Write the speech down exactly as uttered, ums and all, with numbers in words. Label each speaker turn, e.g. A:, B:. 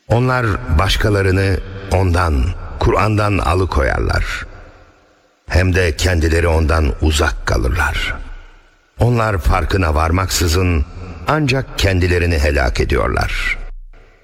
A: Onlar başkalarını ondan, Kur'an'dan alıkoyarlar. Hem de kendileri ondan uzak kalırlar. Onlar farkına varmaksızın ancak kendilerini helak ediyorlar.